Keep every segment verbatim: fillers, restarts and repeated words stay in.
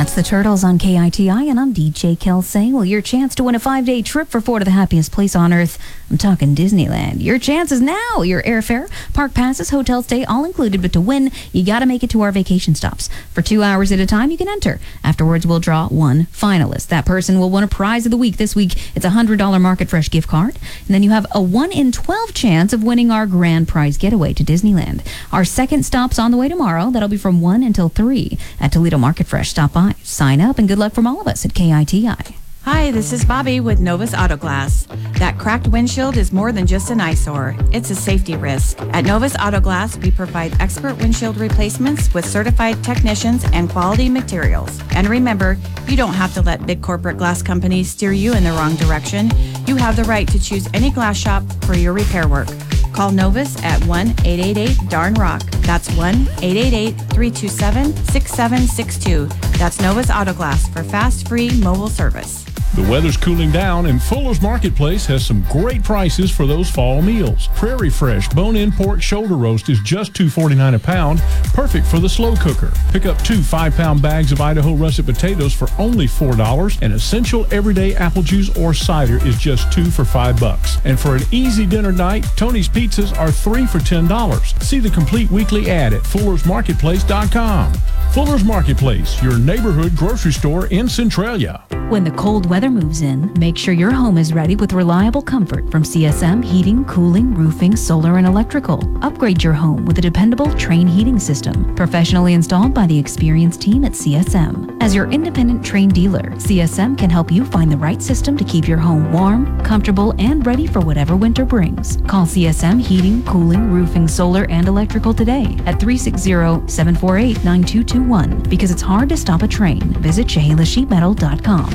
That's the Turtles on K I T I, and I'm D J Kelsey. Well, your chance to win a five-day trip for four to the happiest place on earth. I'm talking Disneyland. Your chance is now. Your airfare, park passes, hotel stay, all included. But to win, you got to make it to our vacation stops. For two hours at a time, you can enter. Afterwards, we'll draw one finalist. That person will win a prize of the week. This week, it's a one hundred dollars Market Fresh gift card. And then you have a one in twelve chance of winning our grand prize getaway to Disneyland. Our second stop's on the way tomorrow. That'll be from one until three at Toledo Market Fresh. Stop by. Sign up, and good luck from all of us at K I T I. Hi, this is Bobby with Novus Auto Glass. That cracked windshield is more than just an eyesore. It's a safety risk. At Novus Auto Glass, we provide expert windshield replacements with certified technicians and quality materials. And remember, you don't have to let big corporate glass companies steer you in the wrong direction. You have the right to choose any glass shop for your repair work. Call Novus at one eight eight eight darn rock. That's one eight eight eight, three two seven, six seven six two. That's Novus Auto Glass for fast, free mobile service. The weather's cooling down, and Fuller's Marketplace has some great prices for those fall meals. Prairie Fresh bone-in pork shoulder roast is just two forty-nine a pound, perfect for the slow cooker. Pick up two five-pound bags of Idaho russet potatoes for only four dollars, and essential everyday apple juice or cider is just two for five bucks. And for an easy dinner night, Tony's Pizzas are three for ten dollars. See the complete weekly ad at fullers marketplace dot com. Fuller's Marketplace, your neighborhood grocery store in Centralia. When the cold weather moves in, make sure your home is ready with reliable comfort from C S M Heating, Cooling, Roofing, Solar, and Electrical. Upgrade your home with a dependable Trane heating system, professionally installed by the experienced team at C S M. As your independent Trane dealer, C S M can help you find the right system to keep your home warm, comfortable, and ready for whatever winter brings. Call C S M Heating, Cooling, Roofing, Solar, and Electrical today at three six zero, seven four eight, nine two two one. Because it's hard to stop a train. Visit Chehalis Sheet Metal dot com.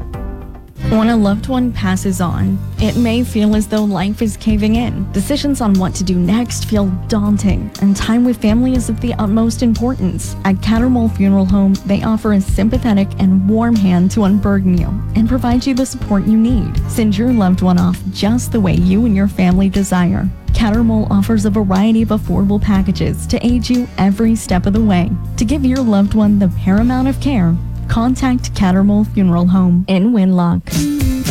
When a loved one passes on, it may feel as though life is caving in. Decisions on what to do next feel daunting, and time with family is of the utmost importance. At Cattermole Funeral Home, they offer a sympathetic and warm hand to unburden you and provide you the support you need. Send your loved one off just the way you and your family desire. Cattermole offers a variety of affordable packages to aid you every step of the way. To give your loved one the paramount of care, contact Cattermole Funeral Home in Winlock.